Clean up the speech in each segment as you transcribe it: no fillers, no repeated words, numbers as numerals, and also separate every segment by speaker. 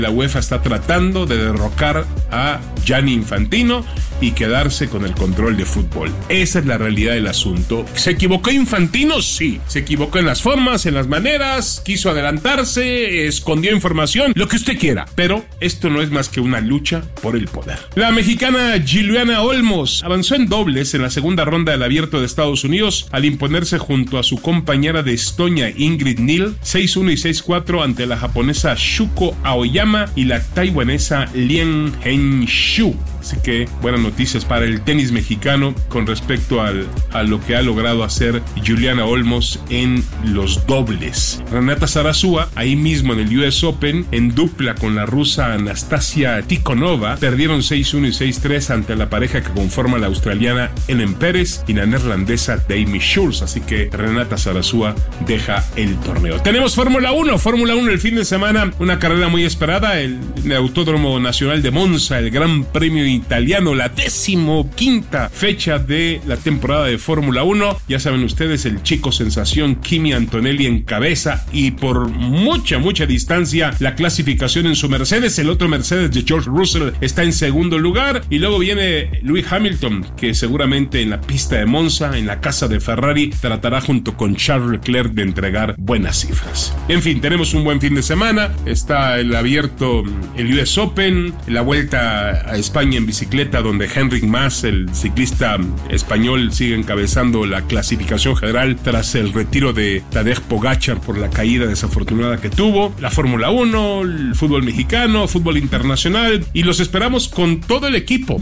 Speaker 1: La UEFA está tratando de derrocar a Gianni Infantino y quedarse con el control de fútbol. Esa es la realidad del asunto. ¿Se equivocó Infantino? Sí. Se equivocó en las formas, en las maneras, quiso adelantarse, escondió información, lo que usted quiera. Pero esto no es más que una lucha por el poder. La mexicana Giuliana Olmos avanzó en dobles en la segunda ronda del Abierto de Estados Unidos al imponerse junto a su compañera de Estonia Ingrid Neal 6-1 y 6-4 ante la japonesa Shuko Aoyama y la taiwanesa Lian Henshu. Así que buenas noticias para el tenis mexicano con respecto a lo que ha logrado hacer Giuliana Olmos en los dobles. Renata Zarazúa, ahí mismo en el US Open, en dupla con la rusa Anastasia Tikhonova, perdieron 6-1 y 6-3 ante la pareja que conforma la australiana Ellen Pérez y la neerlandesa Demi Schulz. Así que Renata Zarazúa deja el torneo. Tenemos Fórmula 1 el fin de semana, una carrera muy esperada, el Autódromo Nacional de Monza, el Gran Premio Italiano, la 15ª fecha de la temporada de Fórmula 1. Ya saben ustedes, el chico sensación Kimi Antonelli encabeza y por mucha distancia la clasificación en su Mercedes. El otro Mercedes de George Russell está en segundo lugar y luego viene Lewis Hamilton, que seguramente en la pista de Monza, en la casa de Ferrari, tratará junto con Charles Leclerc de entregar buenas cifras. En fin, tenemos un buen fin de semana. Está el abierto, el US Open, la Vuelta a España en bicicleta, donde Enric Mas, el ciclista español, sigue encabezando la clasificación general tras el retiro de Tadej Pogačar por la caída desafortunada que tuvo. La Fórmula 1, el fútbol mexicano, fútbol internacional, y los esperamos con todo el equipo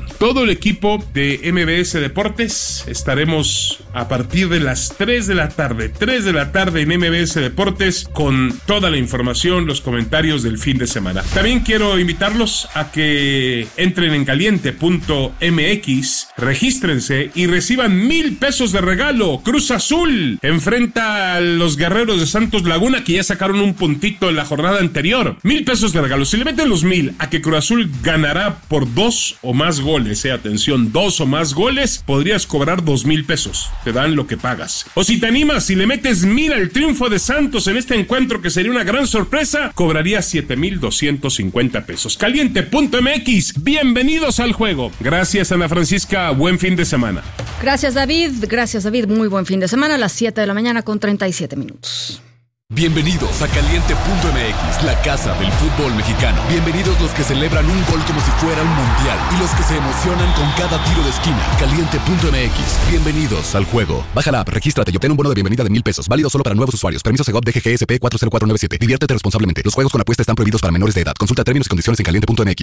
Speaker 1: de MBS Deportes. Estaremos a partir de las 3 de la tarde en MBS Deportes con toda la información, los comentarios del fin de semana. También quiero invitarlos a que entren en caliente.mx, regístrense y reciban 1,000 pesos de regalo. Cruz Azul enfrenta a los Guerreros de Santos Laguna, que ya sacaron un puntito en la jornada anterior. 1,000 pesos de regalo. Si le meten los 1,000 a que Cruz Azul ganará por 2 o más goles, atención, 2 o más goles, podrías cobrar 2,000 pesos. Te dan lo que pagas. O si te animas, si le metes 1,000 al triunfo de Santos en este encuentro, que sería una gran sorpresa, cobrarías 7,250 pesos. Caliente.mx, bienvenidos al juego. Gracias, Ana Francisca, buen fin de semana.
Speaker 2: Gracias, David, muy buen fin de semana, a las 7 de la mañana con 37 minutos.
Speaker 3: Bienvenidos a Caliente.mx, la casa del fútbol mexicano. Bienvenidos los que celebran un gol como si fuera un mundial y los que se emocionan con cada tiro de esquina. Caliente.mx, bienvenidos al juego. Baja la app, regístrate y obtén un bono de bienvenida de 1,000 pesos. Válido solo para nuevos usuarios. Permiso Segov DGGSP 40497. Diviértete responsablemente. Los juegos con apuesta están prohibidos para menores de edad. Consulta términos y condiciones en Caliente.mx.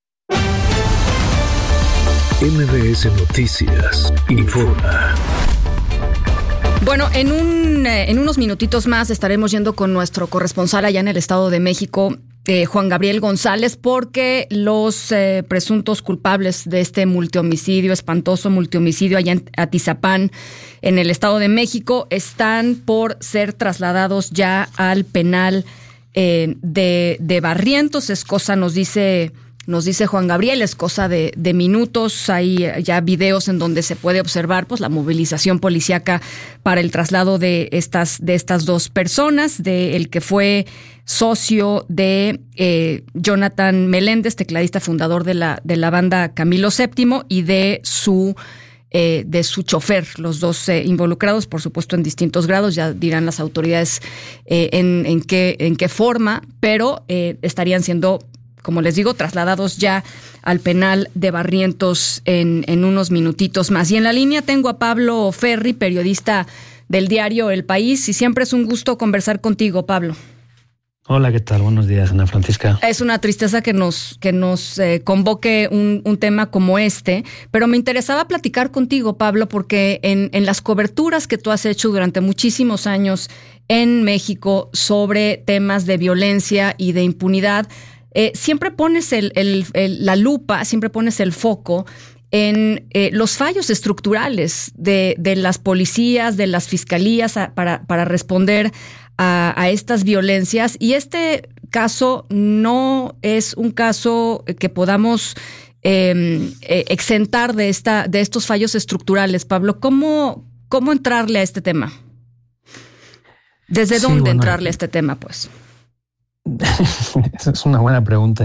Speaker 4: MBS Noticias informa.
Speaker 2: Bueno, en unos minutitos más estaremos yendo con nuestro corresponsal allá en el Estado de México, Juan Gabriel González, porque los presuntos culpables de este espantoso multihomicidio allá en Atizapán, en el Estado de México, están por ser trasladados ya al penal de Barrientos. Es cosa, nos dice Juan Gabriel, es cosa de minutos. Hay ya videos en donde se puede observar pues la movilización policíaca para el traslado de estas dos personas, de el que fue socio de Jonathan Meléndez, tecladista fundador de la banda Camilo VII, y de su chofer, los dos involucrados, por supuesto en distintos grados. Ya dirán las autoridades en qué forma, pero estarían siendo, como les digo, trasladados ya al penal de Barrientos en unos minutitos más. Y en la línea tengo a Pablo Ferri, periodista del diario El País, y siempre es un gusto conversar contigo, Pablo.
Speaker 5: Hola, ¿qué tal? Buenos días, Ana Francisca. Es
Speaker 2: una tristeza que nos convoque un tema como este, pero me interesaba platicar contigo, Pablo, porque en las coberturas que tú has hecho durante muchísimos años en México sobre temas de violencia y de impunidad, siempre pones la lupa, siempre pones el foco en los fallos estructurales de las policías, de las fiscalías para responder a estas violencias. Y este caso no es un caso que podamos exentar de estos fallos estructurales. Pablo, ¿cómo entrarle a este tema? ¿Desde dónde entrarle a este tema, pues?
Speaker 5: Esa es una buena pregunta.